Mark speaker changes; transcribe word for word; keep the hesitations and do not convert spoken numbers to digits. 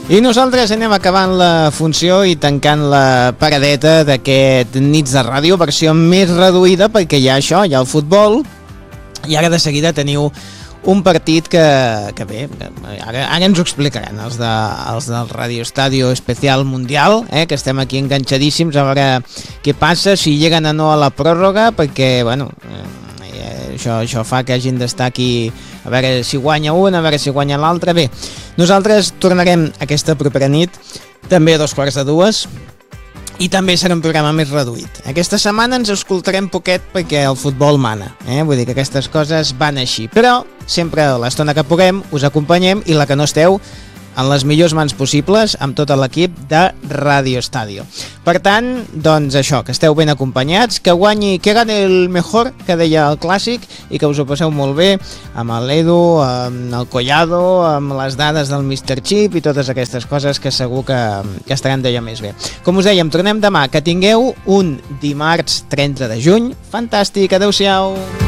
Speaker 1: I nosaltres anem acabant la funció i tancant la paradeta d'aquest Nits de Ràdio, versió més reduïda, perquè hi ha això, hi ha el futbol, i ara de seguida teniu un partit que, que bé, ara, ara ens ho explicaran els, de, els del Radio Estadio Especial Mundial, eh, que estem aquí enganxadíssims a veure què passa, si lleguen o no a la pròrroga, perquè, bueno, eh, això, això fa que hagin d'estar aquí a veure si guanya un, a veure si guanya l'altre. Bé, nosaltres tornarem aquesta propera nit, també a dos quarts de dues, i també serà un programa més reduït. Aquesta setmana ens escoltarem poquet perquè el futbol mana, eh? Vull dir que aquestes coses van així, però sempre a l'estona que puguem us acompanyem, i la que no esteu, en les millors mans possibles, amb tot l'equip de Radio Estadio. Per tant, doncs això, que esteu ben acompanyats, que guanyi, que gane el mejor, que deia el clàssic, i que us ho passeu molt bé amb l'Edu, amb el Collado, amb les dades del míster Chip i totes aquestes coses que segur que, que estaran d'allò més bé. Com us dèiem, tornem demà, que tingueu un dimarts trenta de juny fantàstic, adeu-siau!